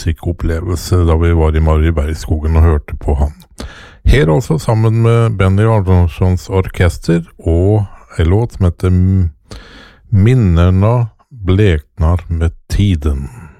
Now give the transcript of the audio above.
musikkopplevelse da vi var i Mariebergskogen og hørte på han. Her altså sammen med Benny Arnoldsons orkester og en låt som heter Minnena bleknar med tiden.